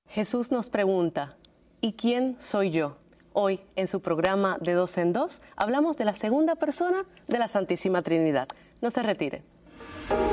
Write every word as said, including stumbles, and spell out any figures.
Jesús nos pregunta, ¿y quién soy yo? Hoy, en su programa De Dos en Dos, hablamos de la segunda persona de la Santísima Trinidad. No se retire.